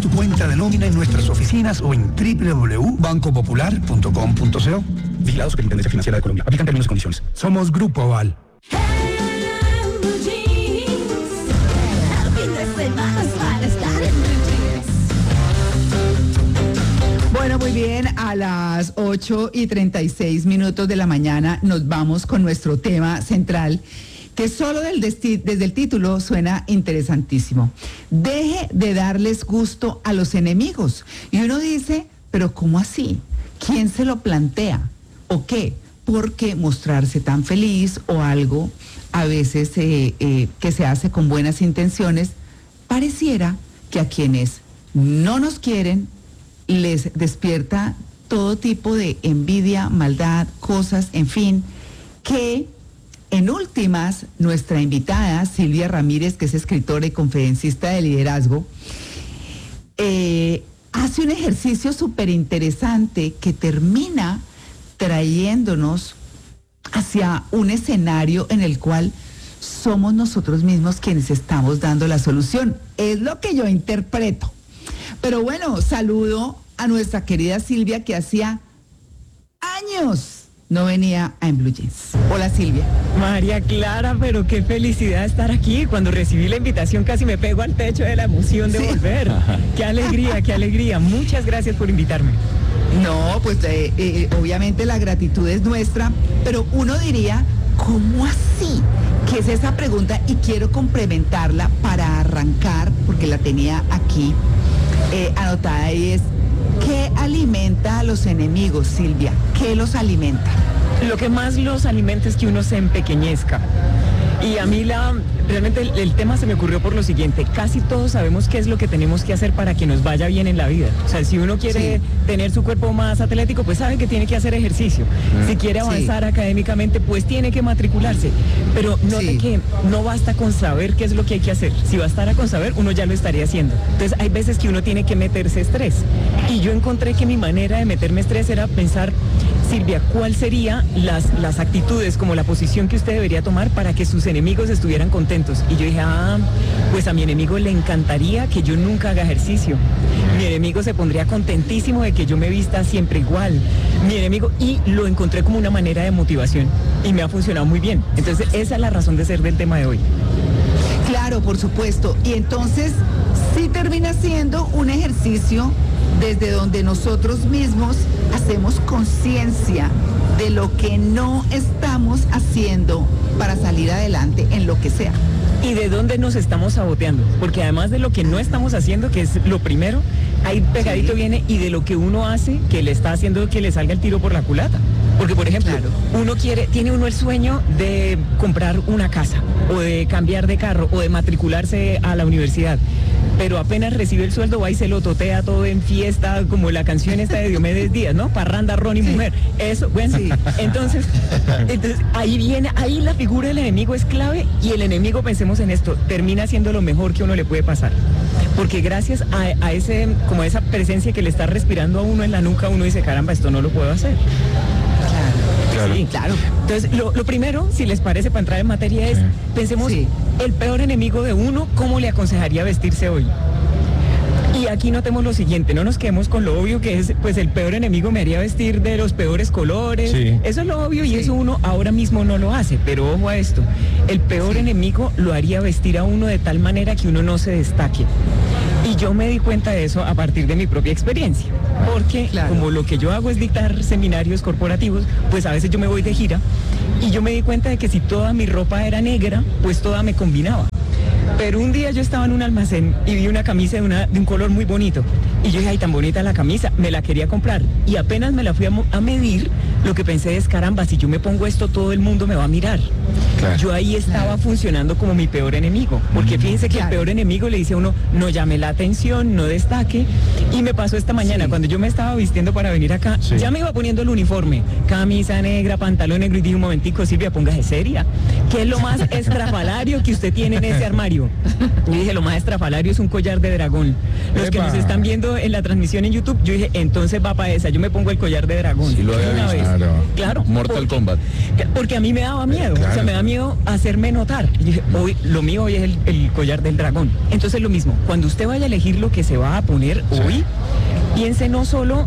tu cuenta de nómina en nuestras oficinas o en www.bancopopular.com.co. Vigilado Superintendencia Financiera de Colombia. Aplican términos y condiciones. Somos Grupo Aval. Bueno, muy bien, a las 8:36 de la mañana nos vamos con nuestro tema central, que solo desde el título suena interesantísimo. Deje de darles gusto a los enemigos. Y uno dice, pero ¿cómo así? ¿Quién se lo plantea? ¿O qué? ¿Por qué mostrarse tan feliz o algo a veces que se hace con buenas intenciones? Pareciera que a quienes no nos quieren les despierta todo tipo de envidia, maldad, cosas, en fin, que en últimas nuestra invitada Silvia Ramírez, que es escritora y conferencista de liderazgo, hace un ejercicio súper interesante que termina trayéndonos hacia un escenario en el cual somos nosotros mismos quienes estamos dando la solución. Es lo que yo interpreto. Pero bueno, saludo a nuestra querida Silvia, que hacía años no venía a En Blue Jeans. Hola, Silvia. María Clara, pero qué felicidad estar aquí. Cuando recibí la invitación casi me pego al techo de la emoción de volver. Qué alegría, qué alegría. Muchas gracias por invitarme. No, pues obviamente la gratitud es nuestra, pero uno diría, ¿cómo así? ¿Qué es esa pregunta? Y quiero complementarla para arrancar, porque la tenía aquí anotada, y es, ¿qué alimenta a los enemigos, Silvia? ¿Qué los alimenta? Lo que más los alimenta es que uno se empequeñezca. Y a mí realmente el tema se me ocurrió por lo siguiente: casi todos sabemos qué es lo que tenemos que hacer para que nos vaya bien en la vida. O sea, si uno quiere tener su cuerpo más atlético, pues sabe que tiene que hacer ejercicio. Si quiere avanzar académicamente, pues tiene que matricularse. Pero note que no basta con saber qué es lo que hay que hacer. Si bastara con saber, uno ya lo estaría haciendo. Entonces hay veces que uno tiene que meterse estrés. Y yo encontré que mi manera de meterme estrés era pensar, Silvia, ¿cuál sería las actitudes, como la posición que usted debería tomar para que sus enemigos estuvieran contentos? Y yo dije, pues a mi enemigo le encantaría que yo nunca haga ejercicio. Mi enemigo se pondría contentísimo de que yo me vista siempre igual. Mi enemigo, y lo encontré como una manera de motivación y me ha funcionado muy bien. Entonces esa es la razón de ser del tema de hoy. Claro, por supuesto. Y entonces sí termina siendo un ejercicio desde donde nosotros mismos hacemos conciencia de lo que no estamos haciendo para salir adelante en lo que sea. Y de dónde nos estamos saboteando, porque además de lo que no estamos haciendo, que es lo primero, ahí pegadito viene, y de lo que uno hace que le está haciendo que le salga el tiro por la culata. Porque, por ejemplo, tiene uno el sueño de comprar una casa, o de cambiar de carro, o de matricularse a la universidad. Pero apenas recibe el sueldo va y se lo totea todo en fiesta, como la canción esta de Diomedes Díaz, ¿no? Parranda, ron y mujer. Eso, bueno, entonces ahí la figura del enemigo es clave, y el enemigo, pensemos en esto, termina siendo lo mejor que uno le puede pasar. Porque gracias a esa presencia que le está respirando a uno en la nuca, uno dice, caramba, esto no lo puedo hacer. Claro. Sí, claro. Entonces, lo primero, si les parece, para entrar en materia, es, pensemos, el peor enemigo de uno, ¿cómo le aconsejaría vestirse hoy? Y aquí notemos lo siguiente, no nos quedemos con lo obvio que es, pues el peor enemigo me haría vestir de los peores colores. Eso es lo obvio, y eso uno ahora mismo no lo hace, pero ojo a esto, el peor enemigo lo haría vestir a uno de tal manera que uno no se destaque. Y yo me di cuenta de eso a partir de mi propia experiencia, porque como lo que yo hago es dictar seminarios corporativos, pues a veces yo me voy de gira, y yo me di cuenta de que si toda mi ropa era negra, pues toda me combinaba. Pero un día yo estaba en un almacén y vi una camisa de un color muy bonito. Y yo dije, ay, tan bonita la camisa, me la quería comprar. Y apenas me la fui a medir, lo que pensé es, caramba, si yo me pongo esto, todo el mundo me va a mirar. Yo ahí estaba funcionando como mi peor enemigo. Porque fíjense que el peor enemigo le dice a uno, no llame la atención, no destaque. Y me pasó esta mañana, cuando yo me estaba vistiendo para venir acá, ya me iba poniendo el uniforme, camisa negra, pantalón negro, y dije, un momentico, Silvia, póngase seria. ¿Qué es lo más estrafalario que usted tiene en ese armario? Yo dije, lo más estrafalario es un collar de dragón. Los que nos están viendo en la transmisión en YouTube, yo dije, entonces va para esa, yo me pongo el collar de dragón. Sí, lo había visto. claro. Mortal Kombat. Porque a mí me daba miedo, Claro. o sea, me da miedo hacerme notar. Y dije, hoy, lo mío hoy es el collar del dragón. Entonces lo mismo, cuando usted vaya a elegir lo que se va a poner hoy, piense no solo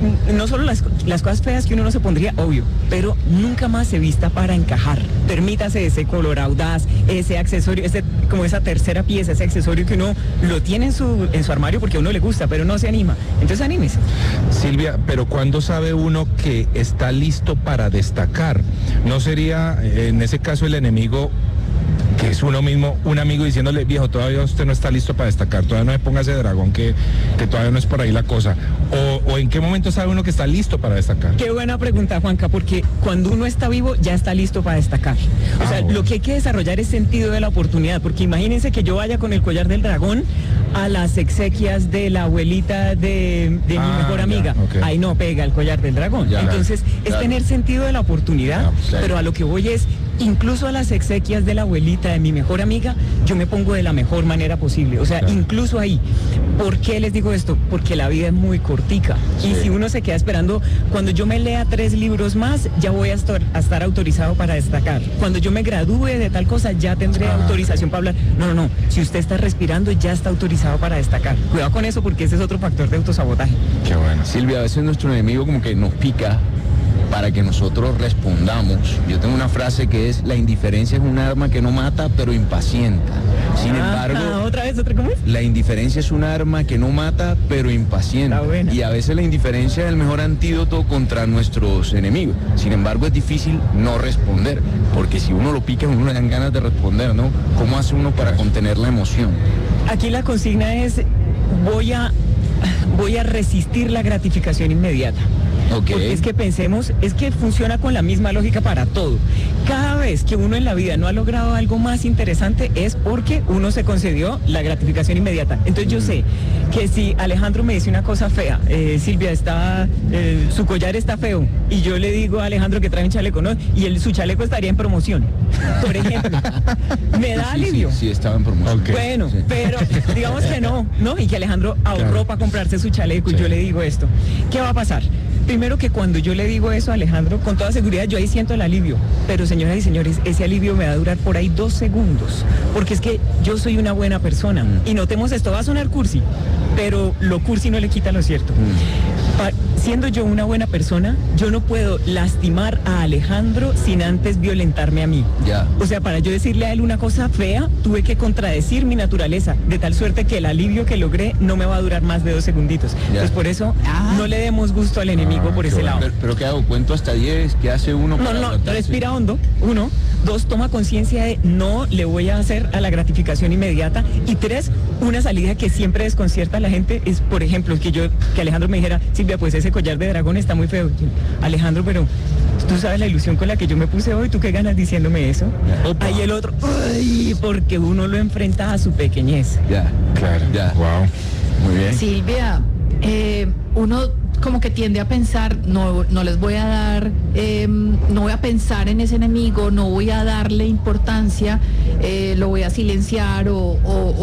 las cosas feas que uno no se pondría, obvio, pero nunca más se vista para encajar. Permítase ese color audaz, ese accesorio, como esa tercera pieza, ese accesorio que uno lo tiene en su armario porque a uno le gusta, pero no se anima. Entonces anímese. Silvia, pero ¿cuándo sabe uno que está listo para destacar? ¿No sería en ese caso el enemigo que es uno mismo, un amigo diciéndole, viejo, todavía usted no está listo para destacar, todavía no me ponga ese dragón que todavía no es por ahí la cosa? ¿O en qué momento sabe uno que está listo para destacar? Qué buena pregunta, Juanca, porque cuando uno está vivo ya está listo para destacar. O sea, bueno. lo que hay que desarrollar es sentido de la oportunidad, porque imagínense que yo vaya con el collar del dragón a las exequias de la abuelita de mi mejor ya, amiga. ok. Ahí no pega el collar del dragón. Ya, Entonces, es claro. tener sentido de la oportunidad, Ya, claro. pero a lo que voy es, incluso a las exequias de la abuelita de mi mejor amiga, yo me pongo de la mejor manera posible. O sea, Claro. incluso ahí. ¿Por qué les digo esto? Porque la vida es muy cortica. Sí. Y si uno se queda esperando, cuando yo me lea 3 libros más, ya voy a estar autorizado para destacar. Cuando yo me gradúe de tal cosa, ya tendré autorización para hablar. No. Si usted está respirando, ya está autorizado para destacar. Cuidado con eso, porque ese es otro factor de autosabotaje. Qué bueno. Silvia, a veces nuestro enemigo como que nos pica para que nosotros respondamos. Yo tengo una frase que es: la indiferencia es un arma que no mata, pero impacienta. Sin embargo, ¿Otra vez? ¿Cómo es? la indiferencia es un arma que no mata, pero impacienta. Está buena. Y a veces la indiferencia es el mejor antídoto contra nuestros enemigos. Sin embargo, es difícil no responder, porque si uno lo pica, uno le dan ganas de responder, ¿no? ¿Cómo hace uno para contener la emoción? Aquí la consigna es, voy a resistir la gratificación inmediata. Ok. Porque es que pensemos, es que funciona con la misma lógica para todo. Cada vez que uno en la vida no ha logrado algo más interesante es porque uno se concedió la gratificación inmediata. Entonces yo sé que si Alejandro me dice una cosa fea, Silvia, su collar está feo, y yo le digo a Alejandro que trae un chaleco, ¿no? Y su chaleco estaría en promoción, por ejemplo. Me da alivio. Sí, estaba en promoción. Ok. Bueno, Sí. pero digamos que no, y que Alejandro ahorró Claro. para comprarse su chaleco, y Sí. yo le digo esto. ¿Qué va a pasar? Primero, que cuando yo le digo eso a Alejandro, con toda seguridad yo ahí siento el alivio, pero señoras y señores, ese alivio me va a durar por ahí 2 segundos, porque es que yo soy una buena persona, y notemos esto, va a sonar cursi, pero lo cursi no le quita lo cierto. Siendo yo una buena persona, yo no puedo lastimar a Alejandro sin antes violentarme a mí. Ya. O sea, para yo decirle a él una cosa fea, tuve que contradecir mi naturaleza, de tal suerte que el alivio que logré no me va a durar más de 2 segunditos. Ya. Entonces, por eso, Ah. no le demos gusto al enemigo por qué ese bueno. lado. Pero ¿qué hago? ¿Cuento hasta 10? ¿Qué hace uno? No, para no, aguantarse? respira hondo, 1. 2, toma conciencia de no le voy a hacer a la gratificación inmediata. Y 3, una salida que siempre desconcierta a la gente es, por ejemplo, que Alejandro me dijera, Silvia, pues ese collar de dragón está muy feo. Alejandro, pero tú sabes la ilusión con la que yo me puse hoy, ¿tú qué ganas diciéndome eso? Opa. Ahí el otro, ¡ay! Porque uno lo enfrenta a su pequeñez. Ya. Claro. Ya. Wow. Muy bien. Silvia, uno como que tiende a pensar, no les voy a dar, no voy a pensar en ese enemigo, no voy a darle importancia, lo voy a silenciar o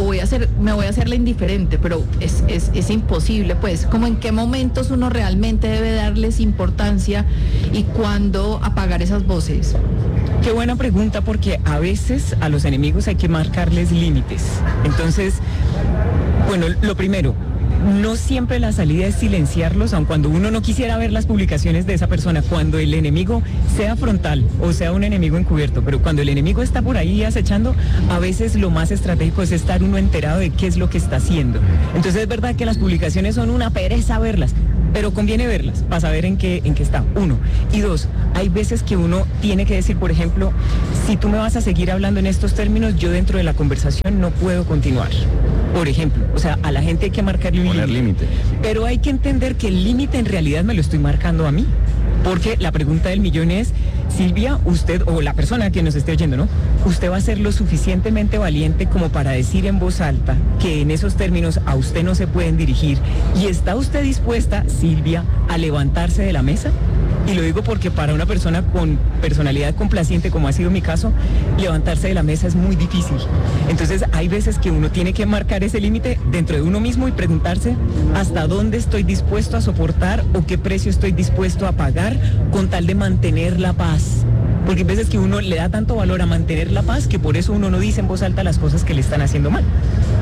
me voy a hacerle indiferente, pero es imposible, pues. Como en qué momentos uno realmente debe darles importancia y cuándo apagar esas voces. Qué buena pregunta, porque a veces a los enemigos hay que marcarles límites. Entonces, bueno, lo primero, no siempre la salida es silenciarlos, aun cuando uno no quisiera ver las publicaciones de esa persona, cuando el enemigo sea frontal o sea un enemigo encubierto, pero cuando el enemigo está por ahí acechando, a veces lo más estratégico es estar uno enterado de qué es lo que está haciendo. Entonces es verdad que las publicaciones son una pereza verlas, pero conviene verlas para saber en qué está, 1. Y 2, hay veces que uno tiene que decir, por ejemplo, si tú me vas a seguir hablando en estos términos, yo dentro de la conversación no puedo continuar. Por ejemplo, o sea, a la gente hay que marcarle un Poner límite. Pero hay que entender que el límite en realidad me lo estoy marcando a mí. Porque la pregunta del millón es, Silvia, usted o la persona que nos esté oyendo, ¿no? Usted va a ser lo suficientemente valiente como para decir en voz alta que en esos términos a usted no se pueden dirigir. ¿Y está usted dispuesta, Silvia, a levantarse de la mesa? Y lo digo porque para una persona con personalidad complaciente, como ha sido mi caso, levantarse de la mesa es muy difícil. Entonces hay veces que uno tiene que marcar ese límite dentro de uno mismo y preguntarse hasta dónde estoy dispuesto a soportar o qué precio estoy dispuesto a pagar con tal de mantener la paz. Porque hay veces que uno le da tanto valor a mantener la paz que por eso uno no dice en voz alta las cosas que le están haciendo mal.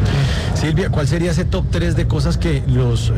Silvia, ¿cuál sería ese top 3 de cosas que los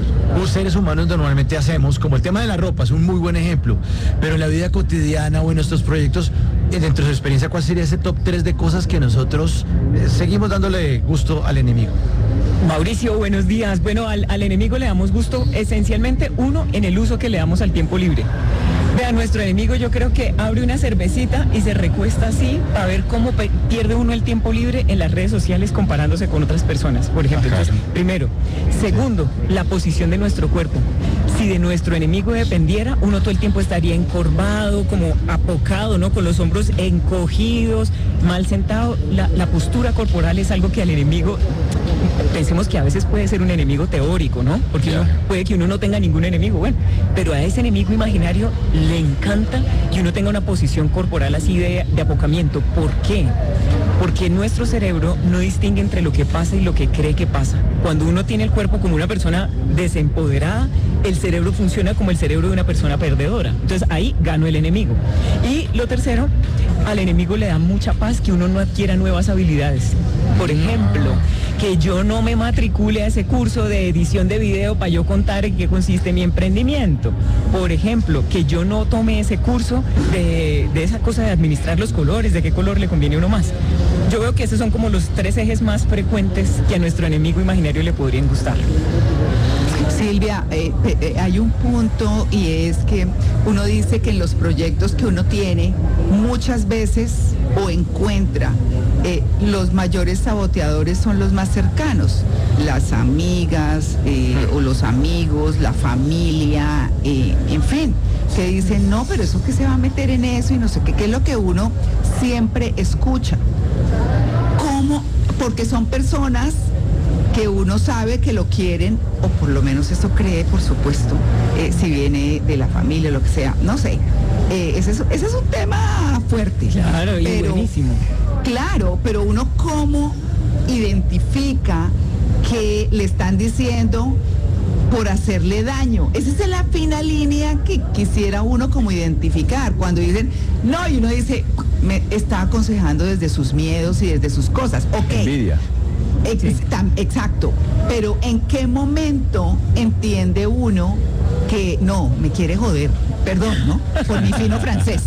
seres humanos normalmente hacemos? Como el tema de la ropa, es un muy buen ejemplo, pero en la vida cotidiana o en nuestros proyectos, dentro de su experiencia, ¿cuál sería ese top 3 de cosas que nosotros seguimos dándole gusto al enemigo? Mauricio, buenos días. Bueno, al enemigo le damos gusto esencialmente, uno, en el uso que le damos al tiempo libre. Vea, nuestro enemigo yo creo que abre una cervecita y se recuesta así a ver cómo pierde uno el tiempo libre en las redes sociales comparándose con otras personas, por ejemplo. Entonces, primero. Segundo, la posición de nuestro cuerpo. Si de nuestro enemigo dependiera, uno todo el tiempo estaría encorvado, como apocado, ¿no? Con los hombros encogidos, mal sentado. La postura corporal es algo que al enemigo, pensemos que a veces puede ser un enemigo teórico, ¿no? Porque puede que uno no tenga ningún enemigo, bueno, pero a ese enemigo imaginario le encanta que uno tenga una posición corporal así de apocamiento. ¿Por qué? Porque nuestro cerebro no distingue entre lo que pasa y lo que cree que pasa. Cuando uno tiene el cuerpo como una persona desempoderada, el cerebro funciona como el cerebro de una persona perdedora. Entonces ahí ganó el enemigo. Y lo tercero, al enemigo le da mucha paz que uno no adquiera nuevas habilidades. Por ejemplo, que yo no me matricule a ese curso de edición de video para yo contar en qué consiste mi emprendimiento. Por ejemplo, que yo no tome ese curso de esa cosa de administrar los colores, de qué color le conviene a uno más. Yo veo que esos son como los 3 ejes más frecuentes que a nuestro enemigo imaginario le podrían gustar. Silvia, hay un punto y es que uno dice que en los proyectos que uno tiene muchas veces o encuentra los mayores saboteadores son los más cercanos, las amigas o los amigos, la familia, en fin, que dicen no, pero eso que se va a meter en eso y no sé qué, que es lo que uno siempre escucha. ¿Cómo? Porque son personas que uno sabe que lo quieren, o por lo menos eso cree, por supuesto, si viene de la familia o lo que sea, no sé. Ese es un tema fuerte. Claro, y buenísimo. Claro, pero uno cómo identifica que le están diciendo por hacerle daño. Esa es la fina línea que quisiera uno como identificar. Cuando dicen, no, y uno dice, me está aconsejando desde sus miedos y desde sus cosas. Ok. Envidia. Exacto, pero ¿en qué momento entiende uno que no, me quiere joder? Perdón, ¿no? Por mi fino francés,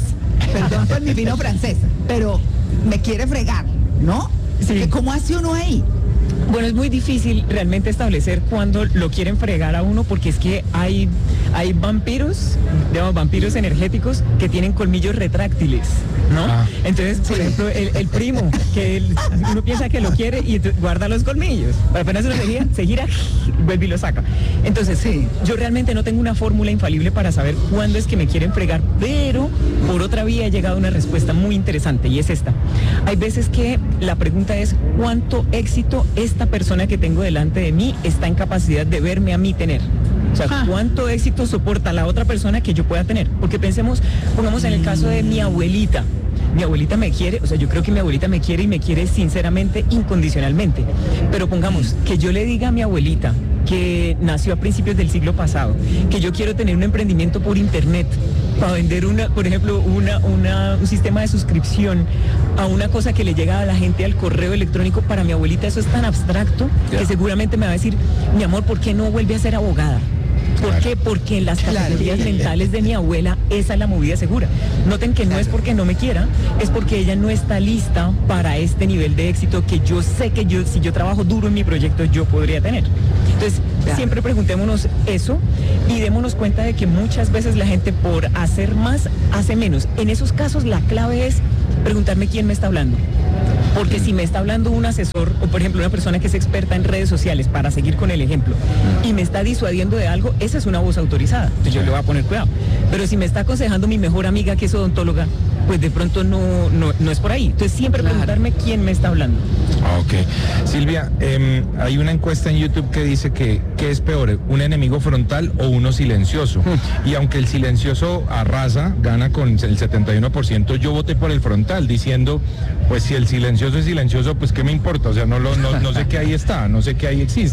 pero me quiere fregar, ¿no? Sí. ¿Cómo hace uno ahí? Bueno, es muy difícil realmente establecer cuándo lo quieren fregar a uno, porque es que hay vampiros, digamos, vampiros energéticos que tienen colmillos retráctiles, ¿no? Entonces, por ejemplo, el primo, que uno piensa que lo quiere y guarda los colmillos. Apenas se gira, vuelve y lo saca. Entonces, yo realmente no tengo una fórmula infalible para saber cuándo es que me quieren fregar, pero por otra vía he llegado a una respuesta muy interesante y es esta. Hay veces que la pregunta es ¿cuánto éxito esta persona que tengo delante de mí está en capacidad de verme a mí tener? O sea, ¿cuánto éxito soporta la otra persona que yo pueda tener? Porque pongamos en el caso de mi abuelita. Mi abuelita me quiere, o sea, yo creo que mi abuelita me quiere y me quiere sinceramente, incondicionalmente. Pero pongamos que yo le diga a mi abuelita que nació a principios del siglo pasado, que yo quiero tener un emprendimiento por internet para vender por ejemplo, un sistema de suscripción a una cosa que le llega a la gente al correo electrónico. Para mi abuelita eso es tan abstracto que seguramente me va a decir, mi amor, ¿por qué no vuelve a ser abogada? ¿Por qué? Porque en las categorías mentales de mi abuela esa es la movida segura. Noten que no es porque no me quiera, es porque ella no está lista para este nivel de éxito que yo sé que si yo trabajo duro en mi proyecto yo podría tener. Entonces, siempre preguntémonos eso y démonos cuenta de que muchas veces la gente por hacer más hace menos. En esos casos la clave es preguntarme quién me está hablando. Porque si me está hablando un asesor, o por ejemplo una persona que es experta en redes sociales, para seguir con el ejemplo, y me está disuadiendo de algo, esa es una voz autorizada. Entonces yo le voy a poner cuidado. Pero si me está aconsejando mi mejor amiga que es odontóloga, pues de pronto no es por ahí. Entonces siempre preguntarme quién me está hablando. Ok. Silvia, hay una encuesta en YouTube que dice que ¿qué es peor, un enemigo frontal o uno silencioso? Y aunque el silencioso arrasa, gana con el 71%, yo voté por el frontal diciendo, pues si el silencioso es silencioso, pues qué me importa, o sea, no sé qué ahí está, no sé qué ahí existe.